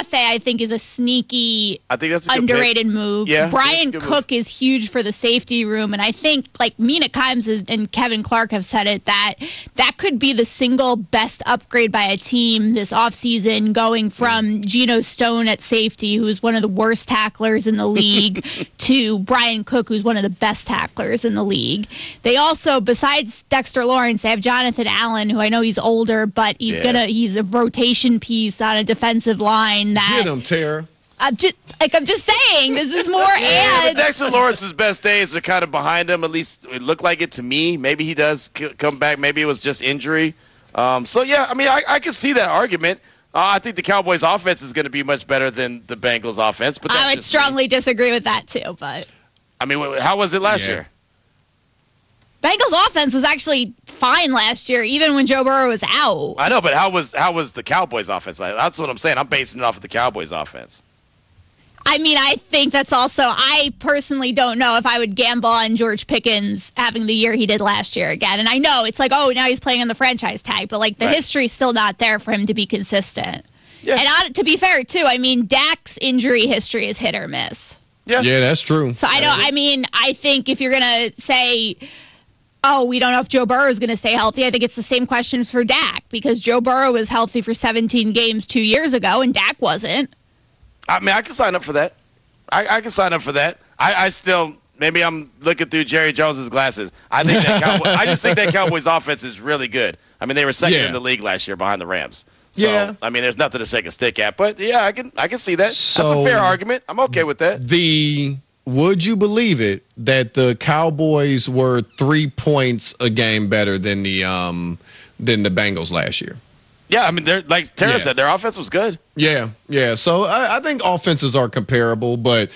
Mafe, I think, is a sneaky, I think that's a good underrated pick. move. Yeah, Brian that's a good Cook is huge for the safety room, and I think, like Mina Kimes and Kevin Clark have said it, that could be the single best upgrade by a team this offseason, going from Geno Stone at safety, who's one of the worst tacklers in the league, to Brian Cook, who's one of the best tacklers in the league. They also, besides Dexter Lawrence, they have Jonathan Allen, who I know he's older, but he's a rotation piece on a defensive line that Get him, Tara. I'm just saying, this is more But and Dexter Lawrence's best days are kind of behind him. At least it looked like it to me. Maybe he does come back. Maybe it was just injury. So yeah, I mean, I can see that argument. I think the Cowboys' offense is going to be much better than the Bengals' offense. But I would strongly disagree with that too. But I mean, how was it last year? Bengals' offense was actually fine last year, even when Joe Burrow was out. I know, but how was the Cowboys' offense? That's what I'm saying. I'm basing it off of the Cowboys' offense. I mean, I think that's also, I personally don't know if I would gamble on George Pickens having the year he did last year again. And I know it's like, oh, now he's playing on the franchise tag, but like the history's still not there for him to be consistent. Yeah. And to be fair, too, I mean, Dak's injury history is hit or miss. Yeah, that's true. So I think if you're going to say, oh, we don't know if Joe Burrow is going to stay healthy, I think it's the same question for Dak, because Joe Burrow was healthy for 17 games 2 years ago, and Dak wasn't. I mean, I can sign up for that. I can sign up for that. I still, maybe I'm looking through Jerry Jones's glasses. I just think that Cowboys offense is really good. I mean, they were second in the league last year behind the Rams. So, I mean, there's nothing to shake a stick at. But, yeah, I can see that. So that's a fair argument. I'm okay with that. Would you believe it that the Cowboys were 3 points a game better than the Bengals last year? Yeah, I mean, they're like Tara said, their offense was good. Yeah. So I think offenses are comparable, but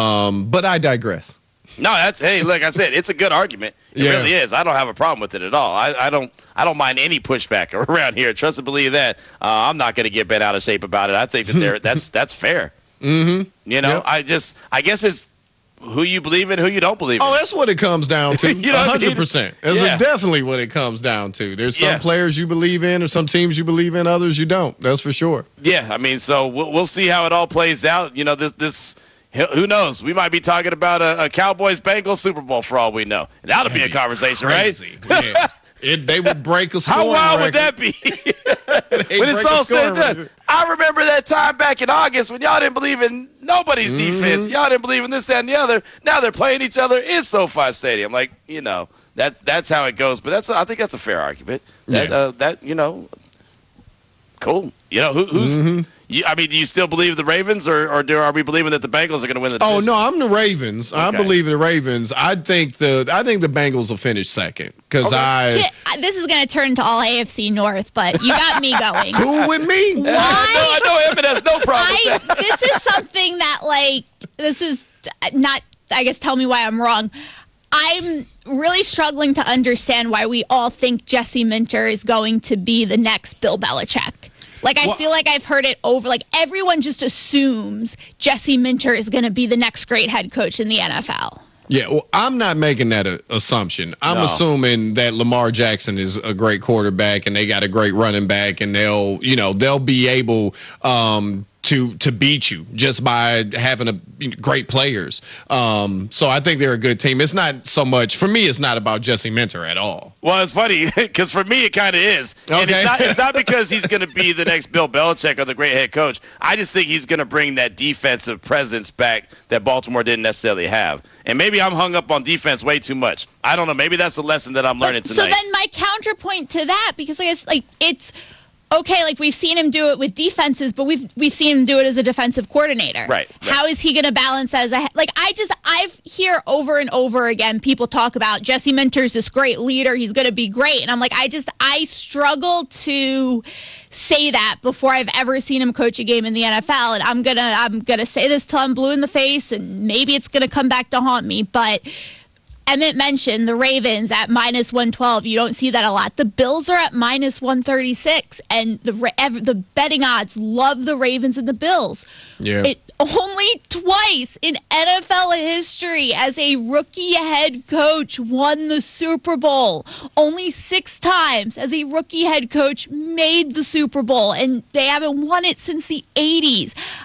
I digress. No, like I said, it's a good argument. It really is. I don't have a problem with it at all. I don't mind any pushback around here. Trust and believe that. I'm not going to get bent out of shape about it. I think that that's fair. Mm-hmm. You know, I guess it's who you believe in, who you don't believe in. Oh, that's what it comes down to. 100%. That's definitely what it comes down to. There's some players you believe in, or some teams you believe in, others you don't. That's for sure. Yeah, I mean, so we'll see how it all plays out. You know, this who knows? We might be talking about a Cowboys-Bengals Super Bowl for all we know. That'll be a conversation, crazy. Right? Yeah. They would break a scoring How wild record. would that be? When it's all said and done. I remember that time back in August when y'all didn't believe in nobody's defense. Y'all didn't believe in this, that, and the other. Now they're playing each other in SoFi Stadium. Like, you know, that's how it goes. But I think that's a fair argument. That you know, cool. You know, who's I mean, do you still believe the Ravens, or are we believing that the Bengals are going to win the division? Oh no, I'm the Ravens. Okay. I believe the Ravens. I think the Bengals will finish second because this is going to turn into all AFC North, but you got me going. Cool with me. Why? I know Emmett has no problem with that. This is something that this is not. I guess tell me why I'm wrong. I'm really struggling to understand why we all think Jesse Minter is going to be the next Bill Belichick. I feel like I've heard it over. Everyone just assumes Jesse Minter is going to be the next great head coach in the NFL. Yeah, well, I'm not making that assumption. I'm assuming that Lamar Jackson is a great quarterback and they got a great running back, and they'll be able to beat you just by having great players. So I think they're a good team. It's not so much for me. It's not about Jesse Minter at all. Well, it's funny because for me it kind of is. Okay. And it's not because he's going to be the next Bill Belichick or the great head coach. I just think he's going to bring that defensive presence back that Baltimore didn't necessarily have. And maybe I'm hung up on defense way too much. I don't know. Maybe that's the lesson that I'm learning tonight. So then my counterpoint to that, because it's okay, we've seen him do it with defenses, but we've seen him do it as a defensive coordinator. Right. How is he going to balance as I've hear over and over again people talk about Jesse Minter's this great leader, he's going to be great, and I'm like, I struggle to say that before I've ever seen him coach a game in the NFL, and I'm gonna say this till I'm blue in the face, and maybe it's gonna come back to haunt me, but Emmett mentioned the Ravens at -112. You don't see that a lot. The Bills are at -136, and the betting odds love the Ravens and the Bills. Yeah. Only twice in NFL history as a rookie head coach won the Super Bowl. Only 6 times as a rookie head coach made the Super Bowl, and they haven't won it since the 80s.